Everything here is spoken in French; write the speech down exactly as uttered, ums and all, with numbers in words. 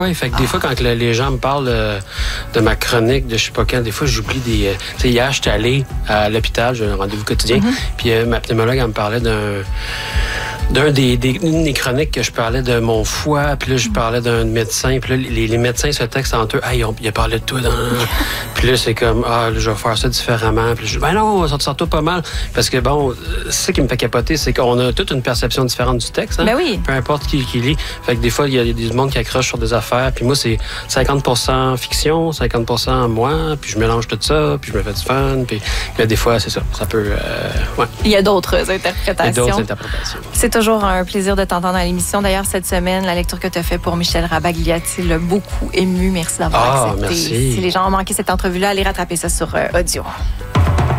Oui, fait que des fois, quand le, les gens me parlent euh, de ma chronique, de je sais pas quand, des fois, j'oublie des... Euh, tu sais, hier, j'étais allé à l'hôpital, j'ai un rendez-vous quotidien, mm-hmm. puis euh, ma pneumologue, elle me parlait d'un... d'un des, des, une des chroniques que je parlais de mon foie, puis là, je parlais d'un médecin, puis là, les, les médecins se textent entre eux. « Ah, ils ont, il a parlé de toi dans... » Puis là, c'est comme « Ah, là, je vais faire ça différemment. » Puis je dis « Ben non, ça te sort pas mal. » Parce que bon, c'est ça qui me fait capoter, c'est qu'on a toute une perception différente du texte. Hein? Ben oui. Peu importe qui, qui lit. Fait que des fois, il y a des monde qui accrochent sur des affaires, puis moi, c'est cinquante pour cent fiction, cinquante pour cent moi, puis je mélange tout ça, puis je me fais du fun, puis là, des fois, c'est ça. Ça peut... Euh, ouais. Il y a d'autres interprétations. Il y a d'autres interprétations. C'est toujours un plaisir de t'entendre à l'émission. D'ailleurs, cette semaine, la lecture que tu as faite pour Michel Rabagliati l'a beaucoup ému. Merci d'avoir ah, accepté. Merci. Si les gens ont manqué cette entrevue-là, allez rattraper ça sur euh, audio.